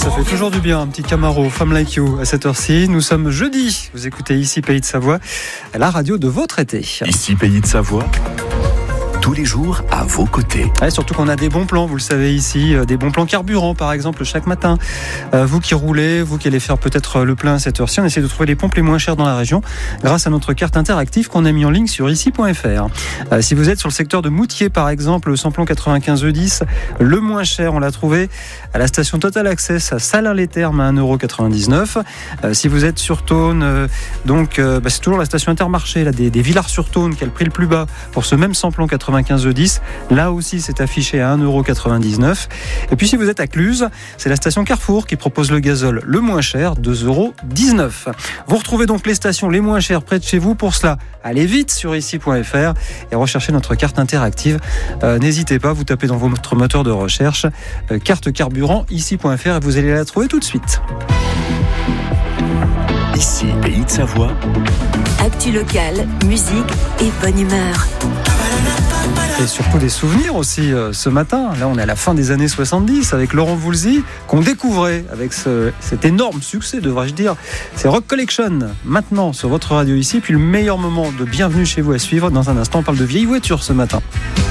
Ça fait toujours du bien, un petit Camaro, Femme Like You à cette heure-ci. Nous sommes jeudi, vous écoutez ici Pays de Savoie, la radio de votre été. Ici Pays de Savoie, tous les jours à vos côtés. Ouais, surtout qu'on a des bons plans, vous le savez ici, des bons plans carburant par exemple chaque matin. Vous qui roulez, vous qui allez faire peut-être le plein à cette heure-ci, on essaie de trouver les pompes les moins chères dans la région grâce à notre carte interactive qu'on a mis en ligne sur ici.fr. Si vous êtes sur le secteur de Moutier par exemple, le samplon 95 E10, le moins cher, on l'a trouvé à la station Total Access à Salins-les-Thermes à 1,99 €. Si vous êtes sur Thône, c'est toujours la station Intermarché là, des Villars-sur-Thône qui a le prix le plus bas pour ce même samplon 95 E10. Là aussi, c'est affiché à 1,99 €. Et puis, si vous êtes à Cluses, c'est la station Carrefour qui propose le gazole le moins cher, 2,19 €. Vous retrouvez donc les stations les moins chères près de chez vous. Pour cela, allez vite sur ici.fr et recherchez notre carte interactive. N'hésitez pas, vous tapez dans votre moteur de recherche carte carburant ici.fr et vous allez la trouver tout de suite. Ici Pays de Savoie. Actu locale, musique et bonne humeur. Et surtout des souvenirs aussi ce matin. Là, on est à la fin des années 70 avec Laurent Voulzy, qu'on découvrait avec cet énorme succès, devrais-je dire. C'est Rock Collection, maintenant sur votre radio ici. Puis le meilleur moment de Bienvenue chez vous à suivre. Dans un instant, on parle de vieilles voitures ce matin.